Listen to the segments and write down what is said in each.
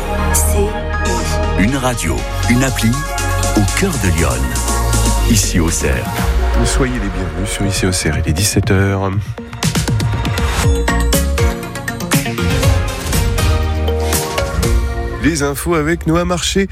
Une radio, une appli au cœur de Lyon. Ici Auxerre. Soyez les bienvenus sur Ici Auxerre, il est 17h. Les infos avec Noah Marché.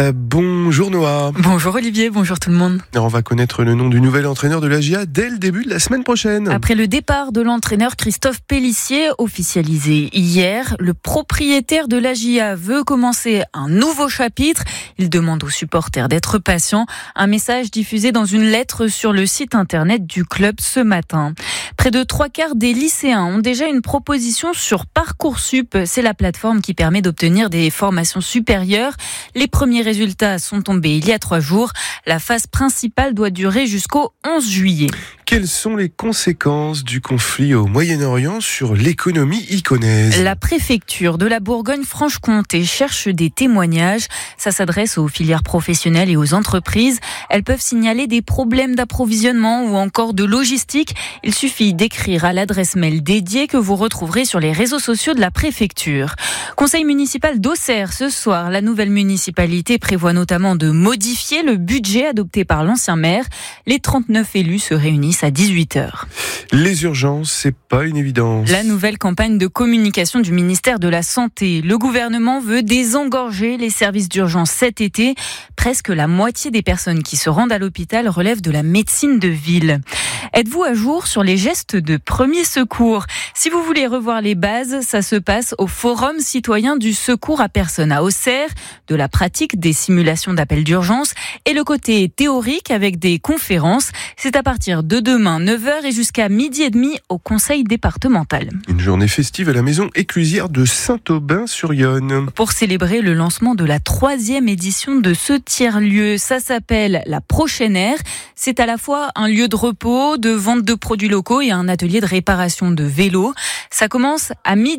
Bonjour Noah. Bonjour Olivier, bonjour tout le monde. Alors on va connaître le nom du nouvel entraîneur de l'AGIA dès le début de la semaine prochaine. Après le départ de l'entraîneur Christophe Pélissier, officialisé hier, le propriétaire de l'AGIA veut commencer un nouveau chapitre. Il demande aux supporters d'être patients. Un message diffusé dans une lettre sur le site internet du club ce matin. Près de 3/4 des lycéens ont déjà une proposition sur Parcoursup. C'est la plateforme qui permet d'obtenir des formations supérieures. Les premiers résultats sont tombés il y a 3 jours. La phase principale doit durer jusqu'au 11 juillet. Quelles sont les conséquences du conflit au Moyen-Orient sur l'économie iconaise ? La préfecture de la Bourgogne-Franche-Comté cherche des témoignages. Ça s'adresse aux filières professionnelles et aux entreprises. Elles peuvent signaler des problèmes d'approvisionnement ou encore de logistique. Il suffit d'écrire à l'adresse mail dédiée que vous retrouverez sur les réseaux sociaux de la préfecture. Conseil municipal d'Auxerre ce soir. La nouvelle municipalité prévoit notamment de modifier le budget adopté par l'ancien maire. Les 39 élus se réunissent à 18h. Les urgences, c'est pas une évidence. La nouvelle campagne de communication du ministère de la Santé. Le gouvernement veut désengorger les services d'urgence cet été. Presque la moitié des personnes qui se rendent à l'hôpital relèvent de la médecine de ville. Êtes-vous à jour sur les gestes de premier secours ? Si vous voulez revoir les bases, ça se passe au Forum citoyen du secours à personne à Auxerre, de la pratique des simulations d'appels d'urgence et le côté théorique avec des conférences. C'est à partir de demain, 9h et jusqu'à 12h30 au conseil départemental. Une journée festive à la maison éclusière de Saint-Aubin-sur-Yonne. Pour célébrer le lancement de la 3e édition de ce tiers-lieu, ça s'appelle la Prochaine Ère. C'est à la fois un lieu de repos, de vente de produits locaux et un atelier de réparation de vélos. Ça commence à 12h.